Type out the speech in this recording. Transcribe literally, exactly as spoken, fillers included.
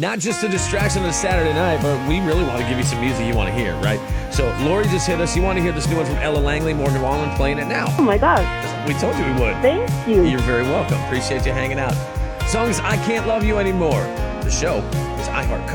not just a distraction on a Saturday night, but we really want to give you some music you want to hear, right? So Lori just hit us. You want to hear this new one from Ella Langley, Morgan Wallen, playing it now. Oh my gosh. We told you we would. Thank you. You're very welcome. Appreciate you hanging out. Song is I Can't Love You Anymore. The show is iHeart.